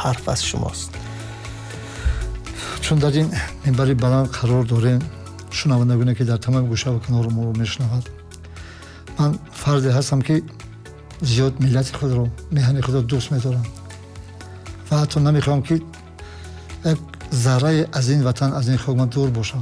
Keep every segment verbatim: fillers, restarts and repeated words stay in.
حرف از شماست. چون در این منبر بلند قرار داریم، شنوندگانی که در تمام گوشه و کنار ما رو میشنوند، من فردی هستم که زیاد ملت خود رو، میهن خود رو دوست میدارم و حتی نمیخوام که یک ذره از این وطن، از این خاک من دور باشم.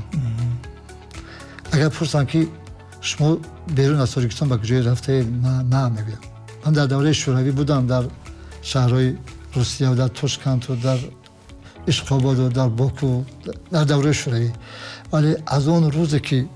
اگر پرسن که شما بیرون از تاجیکستان به کجای رفته، نه نه میگم. من در دوره شوروی بودم، در شهرهای روسیه و در تاشکند و در اشقاباد و در باکو، در دوره شوروی. ولی از اون روزی که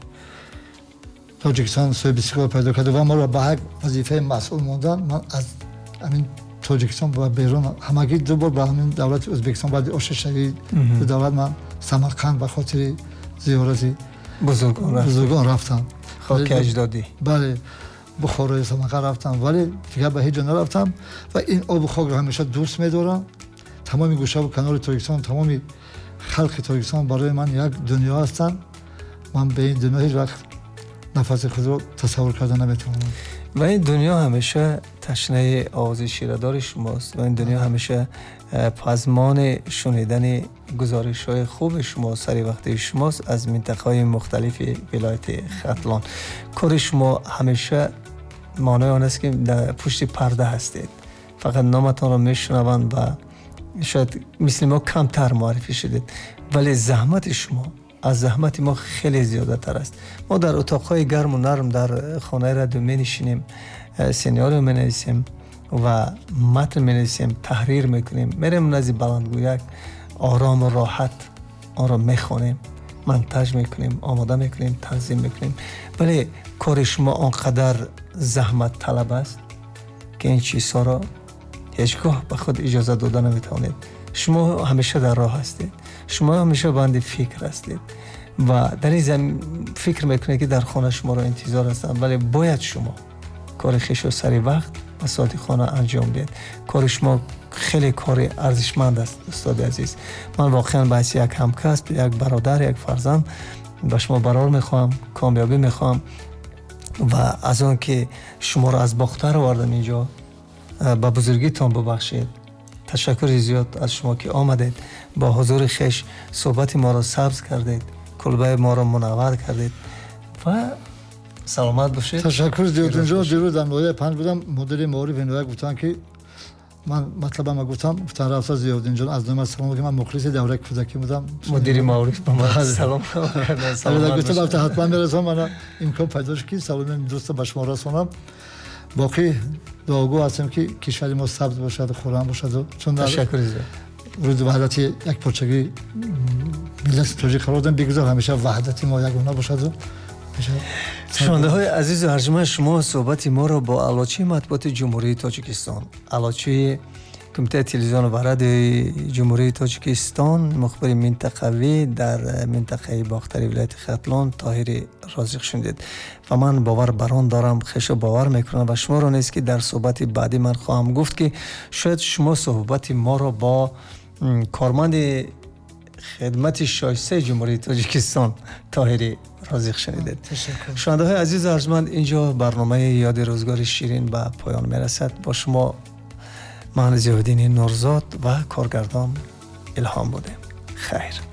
تاجیکستان صاحب استقلال پیدا کرده و ما را به یک وظیفه مسئول موندن، من از همین تاجیکستان و بیرون همگی دو بار به همین دولت ازبکستان بعد آششوی به دولت من سمرقند به خاطر زیارت بزرگان رفتم. بزرگان رفتم. خاک اجدادی. بله، بخارای سمرقند رفتم ولی دیگه به هیچ جا نرفتم و این آب و خاک رو همیشه دوست می‌دارم. تمام گوشه و کنار تاجیکستان، تمام خلق تاجیکستان برای من یک دنیا هستند. من به این دنیا هیچ وقت نفس خود رو تصور کردن نمیتونم. و این دنیا همیشه تشنه آواز شیردار شماست و این دنیا همیشه پزمان شنیدن گزارش‌های خوب شما سری وقتی شماست از منطقه‌های مختلف ولایت ختلان. کار شما همیشه معنای آن است که در پشت پرده هستید، فقط نامتان را میشنوند و شاید مثل ما کمتر معرفی شدید، ولی زحمت شما از زحمت ما خیلی زیاده تر است. ما در اتاقهای گرم و نرم در خانه رادیو می نشینیم، سینیارو می نویسیم و متن می نویسیم، تحریر می کنیم، میریم نزد بلندگویک آرام و راحت آن را می خوانیم، منتج می کنیم، آماده می کنیم، تنظیم می کنیم. ولی کار شما آنقدر زحمت طلب است که این چیزها را هیچگاه به خود اجازه داده نمیتوانید. شما همیشه در راه هستید، شما همیشه بند فکر هستید و در این زمین فکر میکنید که در خانه شما را انتظار هستند، ولی باید شما کار خویش را سری وقت و ساعت خانه انجام دهید. کار شما خیلی کار ارزشمند است استاد عزیز. من واقعا باعث یک همکاسب، یک برادر، یک فرزند به شما برار میخوام، کامیابی میخوام و از اون که شما را از باختر آوردم اینجا به بزرگیتان ببخشید. تشکر زیاد از شما که آمدید، با حضور خویش صحبت ما را سبز کردید، کلبه ما را منور کردید و سلامت باشید. تشکر زیاد. اینجا دیروز در نویه پنج بودم، مدیر معارف نویه گفتن که من مطلبم گفتم، گفتن رفتا زیاد اینجا از نام سلام که من مخلص دوره کودکی بودم. مدیر معارف به من سلام کردن. سلام گفتم البته حتما میرسم، من امکان پیدا شد که سلام دوست به شما رسونم. باقی دعاگو هستم که کشور ما سبز باشد و خرم باشد و چون تشکر زیاد روز وحدت یک پارچگی ملت تاجیک قرار دادن، بگذار همیشه وحدت ما یگانه باشد. و شنونده های عزیز و ارجمند، شما صحبت ما را با اعلاچی مطبوعات جمهوری تاجیکستان، اعلاچی کمیته تلویزیون و رادیو جمهوری تاجیکستان مخبر منطقوی در منطقه باختری ولایت ختلان طاهر رازق شنیدید و من باور بران دارم، خیش باور میکنم و شما را نیست که در صحبت بعدی من خواهم گفت که شاید شما صحبت ما را با کارمند خدمت شایسته جمهوری تاجیکستان طاهر رازق شنیدید. شنونده های عزیز و ارجمند، اینجا برنامه یاد روزگار شیرین به پایان میرسد. با شما من ضیاءالدین نورزاد و کارگردان الهام بودیم. خیر.